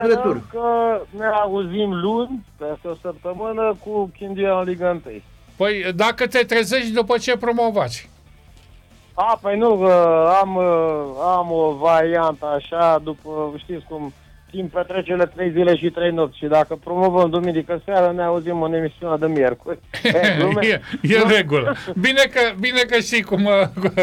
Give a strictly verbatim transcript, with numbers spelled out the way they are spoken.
Legătură. că ne auzim luni, peste o săptămână, cu Chindia în Liga unu. Păi dacă te trezești după ce promovați. A, păi nu, că am, am o variantă așa, după, știți cum, timp petrecerile trei zile și trei nopți. Și dacă promovăm duminică seara, ne auzim în emisiunea de miercuri. E, e în regulă. Bine că, bine că știi cum...